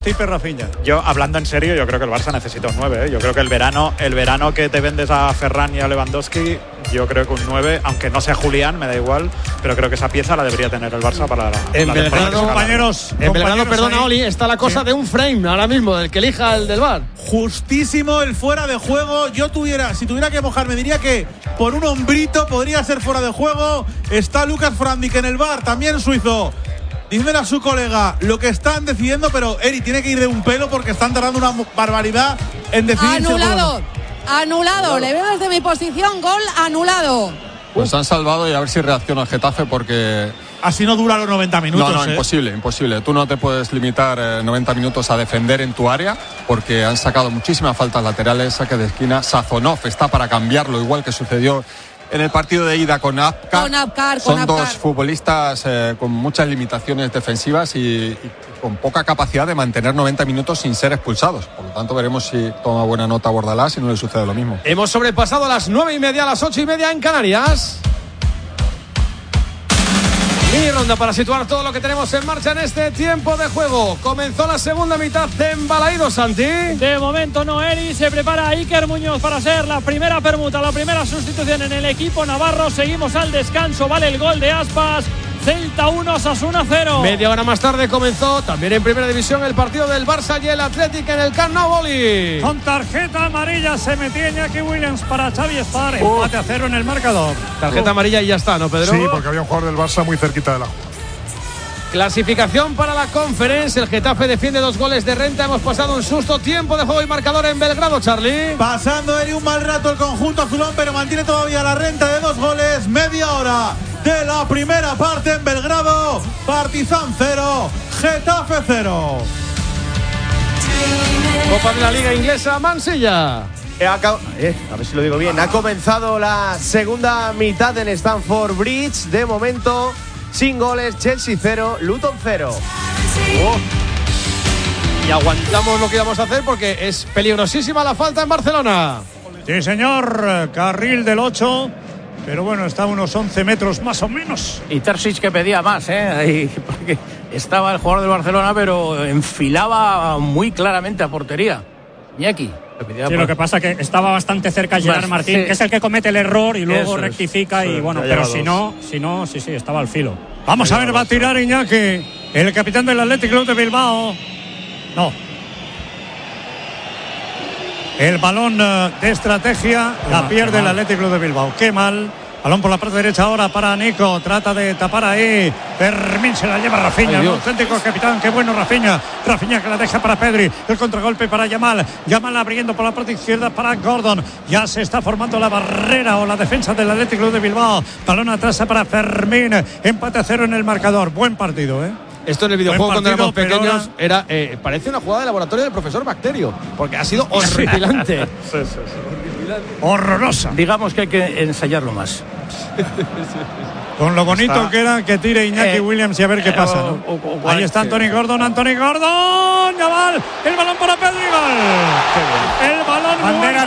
Tipe Rafinha. Yo, hablando en serio, yo creo que el Barça necesita un 9, ¿eh? Yo creo que el verano que te vendes a Ferran y a Lewandowski, yo creo que un 9, aunque no sea Julián, me da igual, pero creo que esa pieza la debería tener el Barça para en Belgrado, compañeros. En Belgrado, perdona, Oli, está la cosa de un frame ahora mismo, del que elija el del VAR. Justísimo el fuera de juego. Si tuviera que mojarme, diría que por un hombrito podría ser fuera de juego. Está Lucas Frandic en el VAR, también suizo. Dímelo a su colega lo que están decidiendo, pero Eri tiene que ir de un pelo porque están tardando una barbaridad en decidir. Anulado. Le veo desde mi posición, gol anulado. Pues han salvado y a ver si reacciona el Getafe porque... Así no dura los 90 minutos. No, imposible. Tú no te puedes limitar 90 minutos a defender en tu área porque han sacado muchísimas faltas laterales, saque de esquina. Sazonov está para cambiarlo, igual que sucedió en el partido de ida con Apkar. Son dos futbolistas con muchas limitaciones defensivas y con poca capacidad de mantener 90 minutos sin ser expulsados. Por lo tanto, veremos si toma buena nota Bordalás y no le sucede lo mismo. Hemos sobrepasado las 9:30, a las 8:30 en Canarias. Mini ronda para situar todo lo que tenemos en marcha en este tiempo de juego. Comenzó la segunda mitad de embalaído, Santi. De momento no, Eri. Se prepara Iker Muñoz para ser la primera permuta, la primera sustitución en el equipo navarro. Seguimos al descanso. Vale el gol de Aspas. Celta 1, Osasuna 0. Media hora más tarde comenzó también en primera división el partido del Barça y el Athletic en el Camp Nou. Con tarjeta amarilla se metía Iñaki Williams para Xavi Espar. Empate a 0 en el marcador. Tarjeta amarilla y ya está, ¿no, Pedro? Sí, porque había un jugador del Barça muy cerquita de la jugada. Clasificación para la Conference. El Getafe defiende 2 goles de renta. Hemos pasado un susto. Tiempo de juego y marcador en Belgrado, Charlie. Pasando Eri un mal rato el conjunto azulón, pero mantiene todavía la renta de 2 goles. Media hora de la primera parte en Belgrado. Partizan 0, Getafe 0. Copa de la Liga Inglesa, Mansilla. A ver si lo digo bien. Ha comenzado la segunda mitad en Stamford Bridge. De momento, sin goles, Chelsea 0, Luton 0. Y aguantamos lo que íbamos a hacer porque es peligrosísima la falta en Barcelona. Sí, señor. Carril del 8. Pero bueno, está a unos 11 metros más o menos. Y Terzic que pedía más, ahí, porque estaba el jugador del Barcelona, pero enfilaba muy claramente a portería. Iñaki. Sí, lo que pasa es que estaba bastante cerca Gerard Martín, sí, que es el que comete el error y luego rectifica. Y bueno, pero si no, sí, estaba al filo. Vamos a ver, va a tirar Iñaki, el capitán del Athletic Club de Bilbao. No. El balón de estrategia la pierde el Athletic Club de Bilbao. Qué mal. Balón por la parte derecha ahora para Nico. Trata de tapar ahí. Fermín se la lleva Rafinha. Un auténtico capitán. Qué bueno Rafinha. Rafinha que la deja para Pedri. El contragolpe para Yamal. Yamal abriendo por la parte izquierda para Gordon. Ya se está formando la barrera o la defensa del Athletic Club de Bilbao. Balón atrás para Fermín. Empate a 0 en el marcador. Buen partido, Esto en el videojuego cuando éramos pequeños era parece una jugada de laboratorio del profesor Bacterio, porque ha sido horripilante. Sí. Horrorosa. Digamos que hay que ensayarlo más. Con lo bonito que era que tire Iñaki Williams y a ver qué pasa, ¿no? Ahí está Anthony Gordon. Yamal, el balón para Pedri, gol. El balón bandera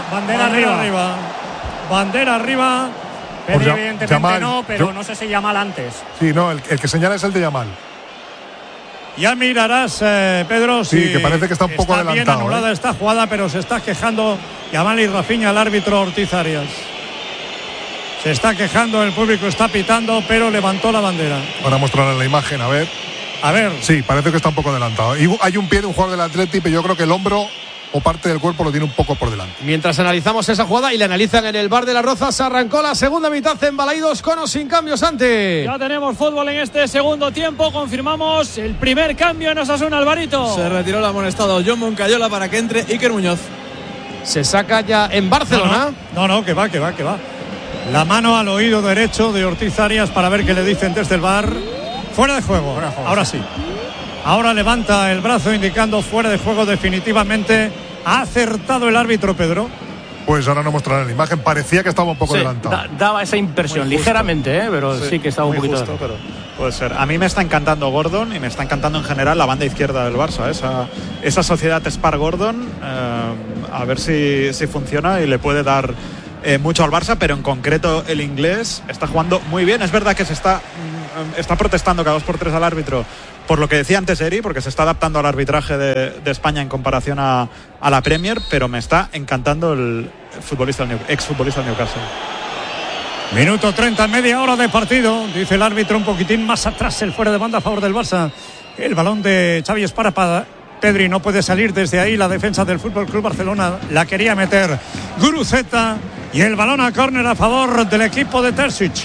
arriba. Pedri evidentemente Yamal, no, pero no sé si Yamal antes. Sí, no, el que señala es el de Yamal. Ya mirarás, Pedro, sí, que parece que está un poco adelantado. Está bien anulada esta jugada, pero se está quejando Yamal y Rafinha, el árbitro Ortiz Arias. Se está quejando, el público está pitando, pero levantó la bandera. Ahora mostrarle la imagen, a ver. Sí, parece que está un poco adelantado. Y hay un pie de un jugador del Athletic, pero yo creo que el hombro o parte del cuerpo lo tiene un poco por delante. Mientras analizamos esa jugada y la analizan en el bar de las Rozas, arrancó la segunda mitad en Balaidos con o sin cambios, Santi. Ya tenemos fútbol en este segundo tiempo. Confirmamos el primer cambio en Osasuna, Alvarito. Se retiró el amonestado John Moncayola para que entre Iker Muñoz. Se saca ya en Barcelona. No, que va. La mano al oído derecho de Ortiz Arias para ver qué le dicen desde el bar. Fuera de juego. Ahora sí. Ahora levanta el brazo indicando fuera de juego definitivamente. ¿Ha acertado el árbitro, Pedro? Pues ahora no mostrarán la imagen. Parecía que estaba un poco adelantado. Daba esa impresión, ligeramente, pero sí que estaba un poquito justo, pero puede ser. A mí me está encantando Gordon y me está encantando en general la banda izquierda del Barça. Esa sociedad Spar-Gordon, a ver si funciona y le puede dar mucho al Barça, pero en concreto el inglés está jugando muy bien. Es verdad que se está protestando cada 2 por 3 al árbitro por lo que decía antes Eri, porque se está adaptando al arbitraje de España en comparación a la Premier, pero me está encantando el exfutbolista del Newcastle. Minuto 30, media hora de partido. Dice el árbitro un poquitín más atrás, el fuera de banda a favor del Barça. El balón de Xavi Esparra para Pedri, no puede salir desde ahí. La defensa del Fútbol Club Barcelona la quería meter Guruceta. Y el balón a córner a favor del equipo de Terzic.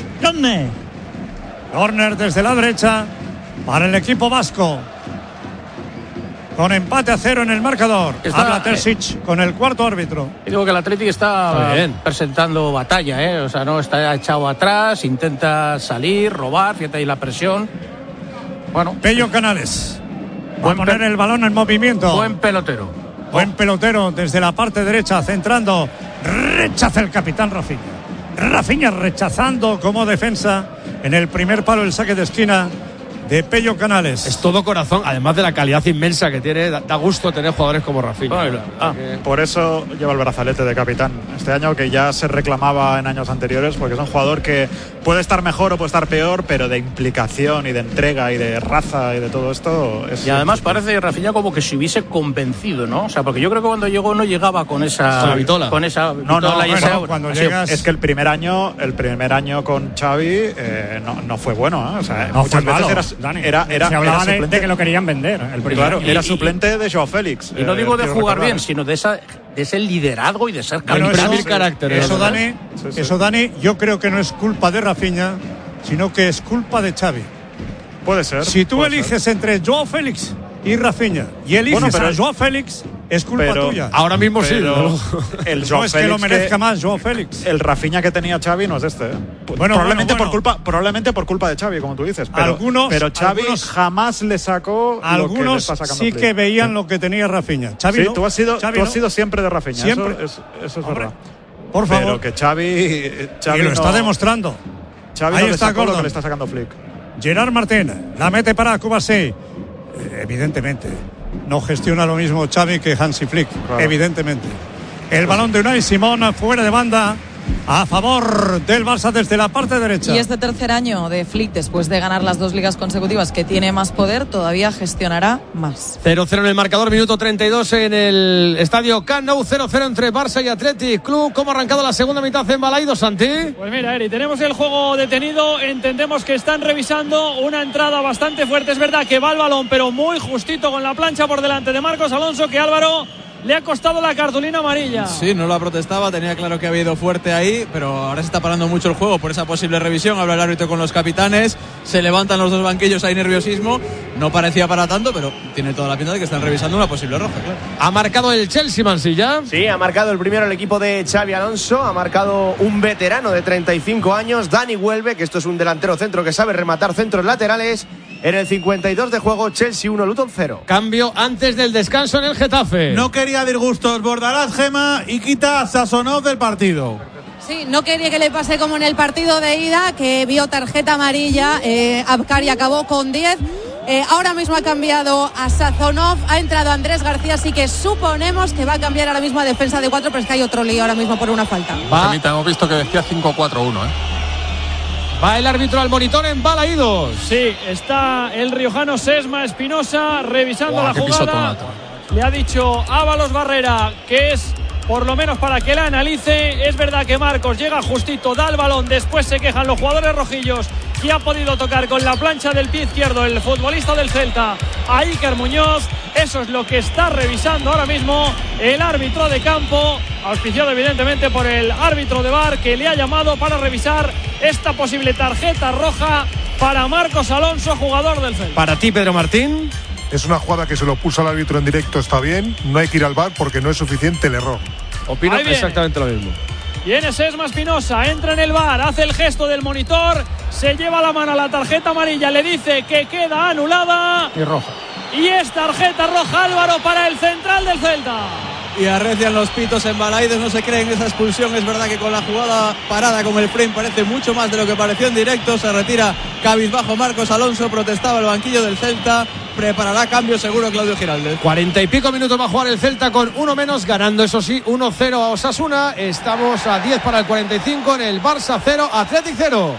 Córner desde la derecha para el equipo vasco. Con empate a 0 en el marcador. Habla Terzic con el cuarto árbitro. Digo que el Atlético está presentando batalla, o sea, no está echado atrás, intenta salir, robar, fíjate ahí la presión. Bueno, Pello Canales va a poner el balón en movimiento. Buen pelotero. Buen pelotero desde la parte derecha, centrando. Rechaza el capitán Rafinha. Rafinha rechazando como defensa en el primer palo el saque de esquina de Pello Canales. Es todo corazón, además de la calidad inmensa que tiene. Da gusto tener jugadores como Rafinha. Por eso lleva el brazalete de capitán este año, que ya se reclamaba en años anteriores, porque es un jugador que puede estar mejor o puede estar peor, pero de implicación y de entrega y de raza y de todo esto y además parece Rafinha como que se hubiese convencido, ¿no? O sea, porque yo creo que cuando llegó no llegaba con esa vitola. Con esa vitola y esa cuando llegas... Es que el primer año con Xavi no fue bueno, ¿eh? O sea, no, muchas fue veces malo. Era se hablaba suplente, de que lo querían vender. Claro, era suplente de Joao Félix. Y no digo de jugar bien, sino de ese liderazgo y de ser carácter. Eso, Dani, yo creo que no es culpa de Rafinha, sino que es culpa de Xavi. Puede ser. Si tú eliges entre Joao Félix y Rafinha y eliges a Joao Félix, es culpa tuya. Ahora mismo sí. El Joao no es Félix que lo merezca más Joao Félix. El Rafinha que tenía Xavi no es este. Probablemente por culpa de Xavi, como tú dices. Pero Xavi jamás le sacó. Algunos lo que le está sacando sí que veían lo que tenía Rafinha. Xavi sí, no. tú has sido siempre de Rafinha. Siempre. Eso es verdad. Por favor. Pero que Xavi y lo está demostrando. Xavi ahí no está lo que le está sacando Flick. Gerard Martín la mete para Kubasi. Evidentemente no gestiona lo mismo Xavi que Hansi Flick, claro. Evidentemente. El balón de Unai Simón fuera de banda a favor del Barça desde la parte derecha. Y este tercer año de Flick, después de ganar las 2 ligas consecutivas, que tiene más poder, todavía gestionará más. 0-0 en el marcador, minuto 32 en el estadio Camp Nou, 0-0 entre Barça y Athletic Club. ¿Cómo ha arrancado la segunda mitad en Balaido, Santi? Pues mira, Eri, tenemos el juego detenido, entendemos que están revisando una entrada bastante fuerte. Es verdad que va el balón, pero muy justito con la plancha por delante de Marcos Alonso, que Álvaro le ha costado la cartulina amarilla. Sí, no la protestaba, tenía claro que había ido fuerte ahí, pero ahora se está parando mucho el juego por esa posible revisión. Habla el árbitro con los capitanes, se levantan los dos banquillos, hay nerviosismo. No parecía para tanto, pero tiene toda la pinta de que están revisando una posible roja, claro. ¿Ha marcado el Chelsea, Mansilla? Sí, ha marcado el primero el equipo de Xabi Alonso, ha marcado un veterano de 35 años, Dani Welbeck, que esto es un delantero centro que sabe rematar centros laterales. En el 52 de juego, Chelsea 1, Luton 0. Cambio antes del descanso en el Getafe. No quería disgustos, Bordalás, Gema, y quita a Sasonov del partido. Sí, no quería que le pase como en el partido de ida, que vio tarjeta amarilla, Abkari acabó con 10. Ahora mismo ha cambiado a Sazonov, ha entrado Andrés García, así que suponemos que va a cambiar ahora mismo a defensa de 4, pero es que hay otro lío ahora mismo por una falta. Hemos visto que decía 5-4-1, Va el árbitro al monitor en Balaídos. Sí, está el riojano Sesma Espinosa revisando la jugada. Le ha dicho Ábalos Barrera que es por lo menos para que la analice. Es verdad que Marcos llega justito, da el balón, después se quejan los jugadores rojillos que ha podido tocar con la plancha del pie izquierdo el futbolista del Celta a Iker Muñoz. Eso es lo que está revisando ahora mismo el árbitro de campo, auspiciado evidentemente por el árbitro de VAR, que le ha llamado para revisar esta posible tarjeta roja para Marcos Alonso, jugador del Celta. Para ti, Pedro Martín. Es una jugada que se lo puso al árbitro en directo, está bien. No hay que ir al VAR porque no es suficiente el error. Opino exactamente lo mismo. Viene Sesma Espinosa, entra en el VAR, hace el gesto del monitor, se lleva la mano a la tarjeta amarilla, le dice que queda anulada. Y roja. Y es tarjeta roja, Álvaro, para el central del Celta. Y arrecian los pitos en Balaidos, no se creen esa expulsión. Es verdad que con la jugada parada con el frame parece mucho más de lo que pareció en directo. Se retira cabizbajo Marcos Alonso, protestaba el banquillo del Celta. Preparará cambio seguro Claudio Giraldez. 40 y pico minutos va a jugar el Celta con uno menos, ganando eso sí 1-0 a Osasuna. Estamos a 10 para el 45 en el Barça 0, Athletic 0.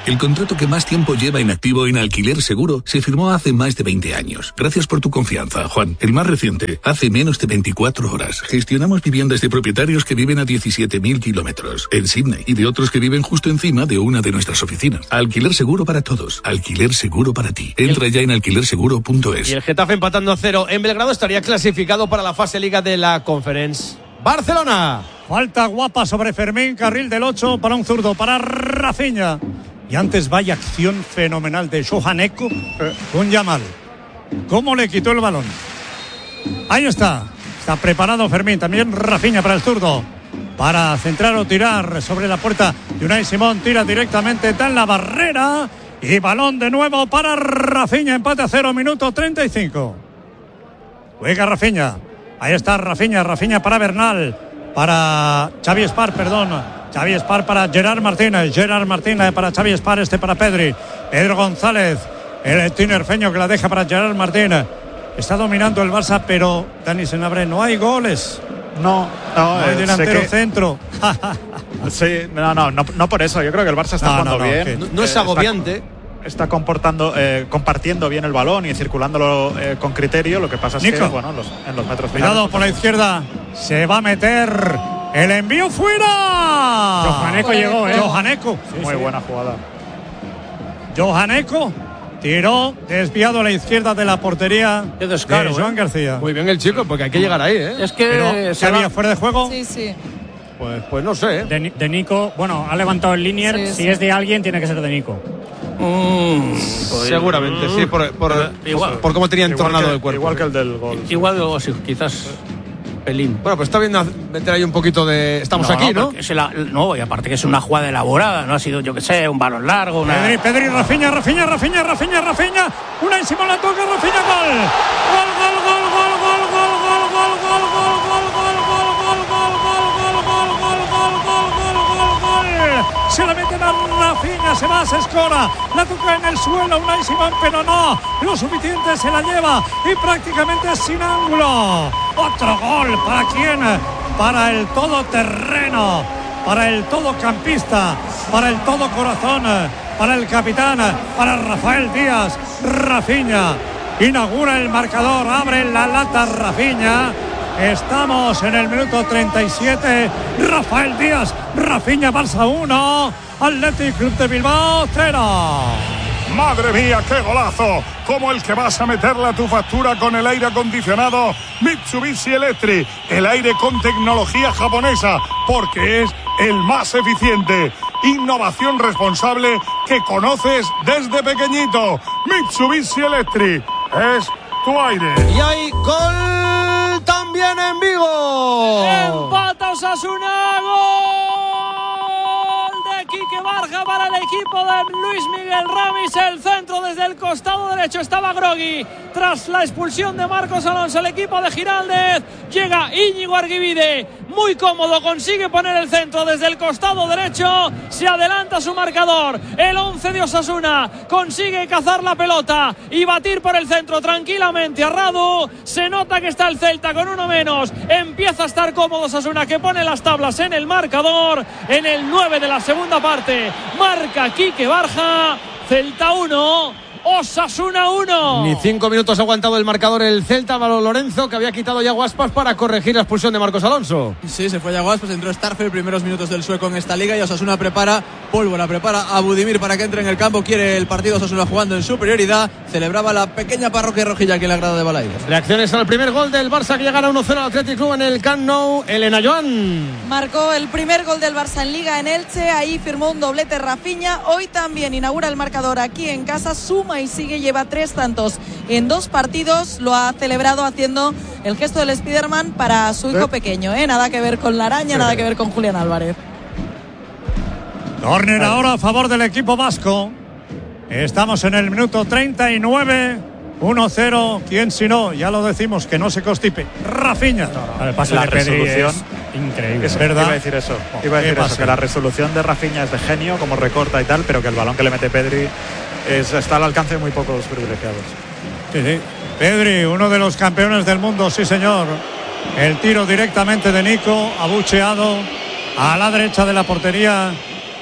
El contrato que más tiempo lleva en activo en Alquiler Seguro se firmó hace más de 20 años. Gracias por tu confianza, Juan. El más reciente, hace menos de 24 horas. Gestionamos viviendas de propietarios que viven a 17.000 kilómetros en Sydney y de otros que viven justo encima de una de nuestras oficinas. Alquiler Seguro para todos. Alquiler Seguro para ti. Entra ya en alquilerseguro.es. Y el Getafe empatando a 0 en Belgrado estaría clasificado para la fase Liga de la Conference. Barcelona. Falta guapa sobre Fermín, carril del 8 para un zurdo, para Rafinha. Y antes vaya acción fenomenal de Johaneko con Yamal. ¿Cómo le quitó el balón? Ahí está. Está preparado Fermín. También Rafinha para el zurdo. Para centrar o tirar sobre la puerta de Unai Simón. Tira directamente, está en la barrera. Y balón de nuevo para Rafinha. Empate a 0, minuto 35. Juega Rafinha. Ahí está Rafinha. Rafinha para Bernal. Para Xavi Espar, perdón. Xavi Espar para Gerard Martínez. Gerard Martínez para Xavi Espar. Para Pedri. Pedro González. El tinerfeño que la deja para Gerard Martínez. Está dominando el Barça, pero Dani Senabre, no hay goles. No hay delantero centro. Sí, no por eso. Yo creo que el Barça está jugando bien. No es agobiante. Está compartiendo bien el balón y circulándolo con criterio. Lo que pasa es Nico, que en los metros finales. Cuidado por la izquierda. Se va a meter el envío fuera. Johaneko llegó, Johaneko. Sí, muy buena jugada. Johaneko tiró desviado a la izquierda de la portería de Joan García. Muy bien el chico, porque hay que llegar ahí, ¿eh? Es que ¿se había fuera de juego? Sí. Pues no sé. De Nico, bueno, ha levantado el Linier. Si es de alguien, tiene que ser de Nico. Seguramente, sí, por cómo tenía entornado el cuerpo. Igual que el del gol. Igual, o sí, quizás pelín. Bueno, pues está bien meter ahí un poquito de... Estamos aquí, ¿no? No, y aparte que es una jugada elaborada, no ha sido, yo que sé, un balón largo, Pedri, Rafinha. Unai Simón la toca, Rafinha, gol. Se la meten a Rafinha, se va, se escora, la toca en el suelo Unai Simón, pero no lo suficiente, se la lleva y prácticamente sin ángulo. Otro gol, ¿para quién? Para el todoterreno, para el todocampista, para el todo corazón, para el capitán, para Rafael Díaz. Rafinha inaugura el marcador, abre la lata Rafinha. Estamos en el minuto 37. Rafael Díaz, Rafinha, Barça 1, Athletic Club de Bilbao 0. ¡Madre mía, qué golazo! Como el que vas a meterle a tu factura con el aire acondicionado Mitsubishi Electric. El aire con tecnología japonesa, porque es el más eficiente. Innovación responsable que conoces desde pequeñito. Mitsubishi Electric es tu aire. Y hay gol también en Vigo. Empata Osasuna, gol de Quique Barja para el equipo de Luis Miguel Ramis. El centro desde el costado derecho estaba Grogui. Tras la expulsión de Marcos Alonso, el equipo de Giraldez, llega Íñigo Arguibide, muy cómodo, consigue poner el centro desde el costado derecho, se adelanta su marcador. El 11 de Osasuna consigue cazar la pelota y batir por el centro tranquilamente a Radu. Se nota que está el Celta con uno menos, empieza a estar cómodo Osasuna, que pone las tablas en el marcador. En el 9 de la segunda parte marca Quique Barja. Celta 1, Osasuna 1. Ni 5 minutos ha aguantado el marcador el Celta. Álvaro Lorenzo, que había quitado ya Aspas para corregir la expulsión de Marcos Alonso. Sí, se fue ya Aspas, entró Starfel, primeros minutos del sueco en esta liga, y Osasuna prepara pólvora, prepara a Budimir para que entre en el campo. Quiere el partido Osasuna jugando en superioridad. Celebraba la pequeña parroquia rojilla aquí en la grada de Balaidos. Reacciones al primer gol del Barça, que ya gana 1-0 al Athletic Club en el Camp Nou. Elena Joan marcó el primer gol del Barça en Liga en Elche. Ahí firmó un doblete Rafinha. Hoy también inaugura el marcador aquí en casa. Suma y sigue, lleva 3 tantos en 2 partidos. Lo ha celebrado haciendo el gesto del Spiderman para su hijo pequeño. Nada que ver con la araña, nada que ver con Julián Álvarez. Córner ahora a favor del equipo vasco. Estamos en el minuto 39. 1-0. ¿Quién si no? Ya lo decimos, que no se constipe. Rafinha. La resolución increíble. Es verdad. Iba a decir eso. Que la resolución de Rafinha es de genio, como recorta y tal, pero que el balón que le mete Pedri está al alcance de muy pocos privilegiados. Sí. Pedri, uno de los campeones del mundo, sí señor. El tiro directamente de Nico, abucheado a la derecha de la portería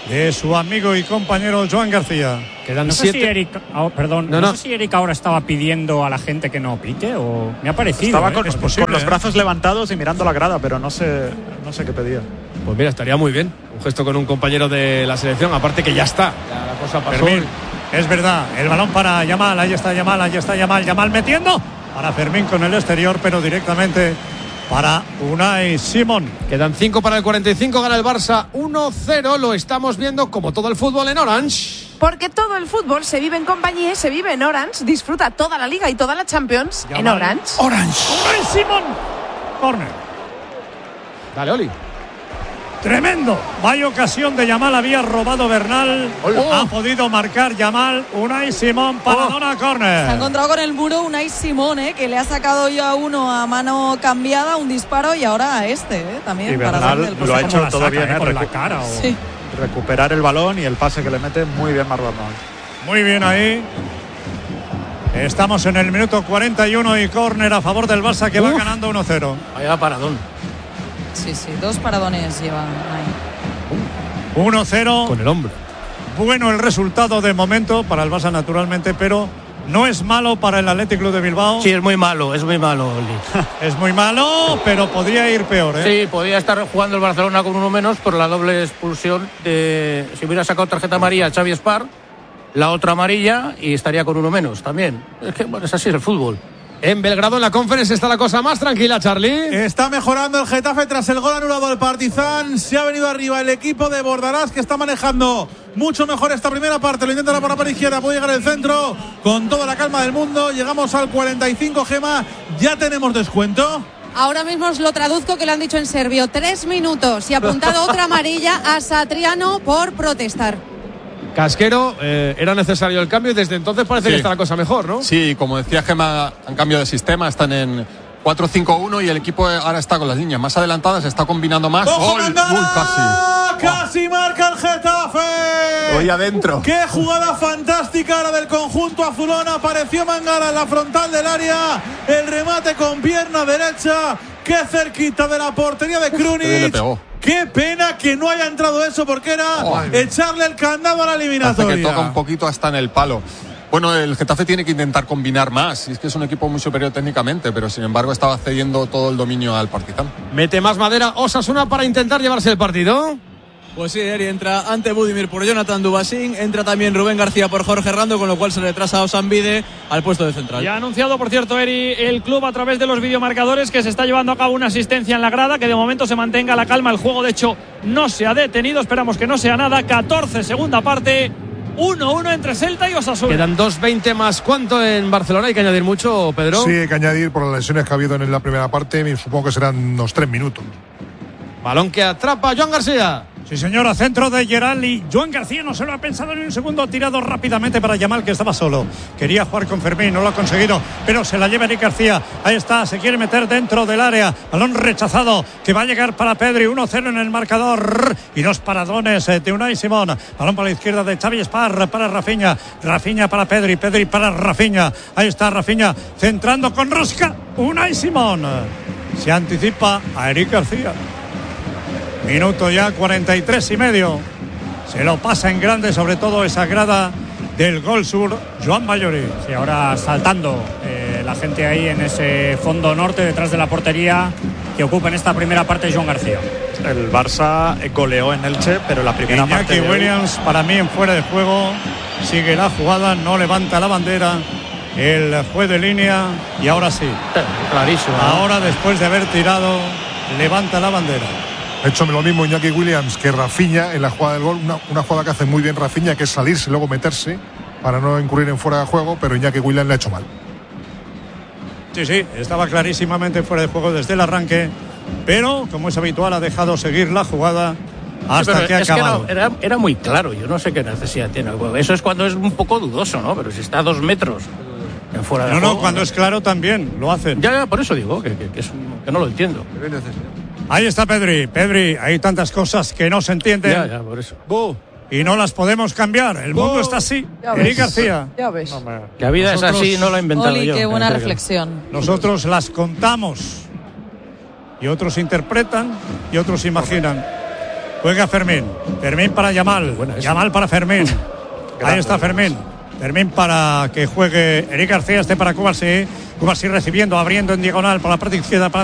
de su amigo y compañero Joan García. Quedan 7. No sé si Eric ahora estaba pidiendo a la gente que no pite o me ha parecido. Estaba con los brazos levantados y mirando la grada, pero no sé qué pedía. Pues mira, estaría muy bien. Un gesto con un compañero de la selección, aparte que ya está. Ya la cosa pasó. Fermín, es verdad, el balón para Yamal, ahí está Yamal metiendo para Fermín con el exterior, pero directamente para Unai Simón. Quedan 5 para el 45, gana el Barça 1-0. Lo estamos viendo como todo el fútbol en Orange. Porque todo el fútbol se vive en compañía, se vive en Orange. Disfruta toda la Liga y toda la Champions en Orange. Unai Simón. Corner. Dale, Oli. Tremendo. Vaya ocasión de Yamal, había robado Bernal. Ha podido marcar Yamal. Unai Simón para Dona Corner. Se ha encontrado con el muro Unai Simón, que le ha sacado ya uno a mano cambiada, un disparo, y ahora a también. Y Bernal lo ha hecho todo bien, con la cara. Sí. Recuperar el balón y el pase que le mete muy bien Marc Bernal. Muy bien ahí. Estamos en el minuto 41 y córner a favor del Barça que va ganando 1-0. Vaya paradón. Sí, 2 paradones llevan ahí. 1-0. Con el hombro. Bueno el resultado de momento para el Barça naturalmente, pero no es malo para el Athletic Club de Bilbao. Sí, es muy malo, Oli. Es muy malo, pero podría ir peor, Sí, podría estar jugando el Barcelona con uno menos por la doble expulsión de... Si hubiera sacado tarjeta amarilla a Xavi Espar, la otra amarilla, y estaría con uno menos también. Es que bueno, es así el fútbol. En Belgrado, en la Conference, está la cosa más tranquila, Charlie. Está mejorando el Getafe tras el gol anulado del Partizan. Se ha venido arriba el equipo de Bordalás, que está manejando mucho mejor esta primera parte. Lo intenta por la parte izquierda, puede llegar al centro con toda la calma del mundo. Llegamos al 45, Gema. ¿Ya tenemos descuento? Ahora mismo os lo traduzco, que lo han dicho en serbio. 3 minutos y apuntado otra amarilla a Satriano por protestar. Casquero, era necesario el cambio y desde entonces parece que está la cosa mejor, ¿no? Sí, como decía Gemma, han cambiado de sistema, están en 4-5-1 y el equipo ahora está con las líneas más adelantadas, está combinando más. ¡Ojo, casi marca el Getafe! Hoy adentro. ¡Qué jugada fantástica la del conjunto azulón! Apareció Mangala en la frontal del área, el remate con pierna derecha, ¡qué cerquita de la portería de Krunic! Qué pena que no haya entrado eso, porque era echarle el candado a la eliminatoria. Parece que toca un poquito hasta en el palo. Bueno, el Getafe tiene que intentar combinar más. Es que es un equipo muy superior técnicamente, pero sin embargo estaba cediendo todo el dominio al Partizan. Mete más madera Osasuna para intentar llevarse el partido. Pues sí, Eri, entra ante Budimir por Jonathan Dubasín, entra también Rubén García por Jorge Rando, con lo cual se retrasa a Osanvide al puesto de central. Ya ha anunciado, por cierto, Eri, el club a través de los videomarcadores que se está llevando a cabo una asistencia en la grada, que de momento se mantenga la calma. El juego, de hecho, no se ha detenido, esperamos que no sea nada. 14, segunda parte, 1-1 entre Celta y Osasuna. Quedan 2:20 más. ¿Cuánto en Barcelona? ¿Hay que añadir mucho, Pedro? Sí, hay que añadir por las lesiones que ha habido en la primera parte, supongo que serán unos 3 minutos. Balón que atrapa Joan García. Sí, señora, centro de Gerald y Joan García no se lo ha pensado ni un segundo, ha tirado rápidamente para Yamal, que estaba solo. Quería jugar con Fermín, no lo ha conseguido, pero se la lleva Eric García. Ahí está, se quiere meter dentro del área. Balón rechazado, que va a llegar para Pedri. 1-0 en el marcador y 2 paradones de Unai Simón. Balón para la izquierda de Xavi Espar para Rafinha. Rafinha para Pedri, Pedri para Rafinha. Ahí está Rafinha, centrando con rosca. Unai Simón se anticipa a Eric García. Minuto ya 43:30. Se lo pasa en grande, sobre todo esa grada del Gol Sur, Joan Vallori. Sí, ahora saltando la gente ahí en ese fondo norte, detrás de la portería que ocupa en esta primera parte Joan García. El Barça goleó en Elche, pero la primera parte Iñaki Williams, para mí en fuera de juego, sigue la jugada, no levanta la bandera el juez de línea y ahora sí. Clarísimo. Ahora, después de haber tirado, levanta la bandera. Ha hecho lo mismo Iñaki Williams que Rafinha en la jugada del gol, una jugada que hace muy bien Rafinha, que es salirse y luego meterse para no incurrir en fuera de juego, pero Iñaki Williams le ha hecho mal. Sí, estaba clarísimamente fuera de juego desde el arranque, pero como es habitual ha dejado seguir la jugada hasta que ha acabado. Que era muy claro, yo no sé qué necesidad tiene el juego. Eso es cuando es un poco dudoso, ¿no? Pero si está a 2 metros en fuera de juego. No, cuando es claro también lo hacen. Ya, por eso digo que no lo entiendo. Ahí está Pedri, hay tantas cosas que no se entienden. Ya, por eso. Y no las podemos cambiar. El mundo está así. Eric García. Ya ves. La vida es así, no la he inventado Oli, yo. qué buena reflexión. Nosotros las contamos. Y otros interpretan y otros imaginan. Juega Fermín. Fermín para Yamal. Yamal para Fermín. Ahí está Fermín. Fermín para que juegue Eric García, para Cubarsí. Cubarsí recibiendo, abriendo en diagonal por la parte izquierda para